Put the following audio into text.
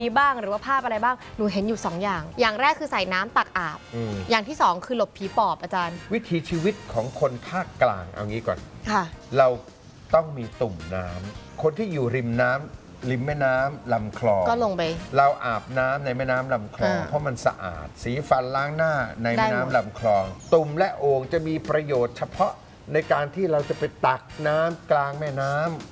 นี้บ้างหรือว่าภาพอะไรบ้างหนูเห็นอยู่2อย่างอย่างแรกคือใส่น้ำตักอาบอย่างที่2คือหลบผีปอบอาจารย์วิถีชีวิตของคนภาคกลางเอางี้ก่อนค่ะเราต้องมีตุ่มน้ำคนที่อยู่ริมน้ำริมแม่น้ำลำคลองก็ลงไปเราอาบน้ำในแม่น้ำลำคลองเพราะมันสะอาดสีฟันล้างหน้าในแม่น้ำลำคลองตุ่มและโอ่งจะมีประโยชน์เฉพาะในการที่เราจะไปตักน้ำกลางแม่น้ำ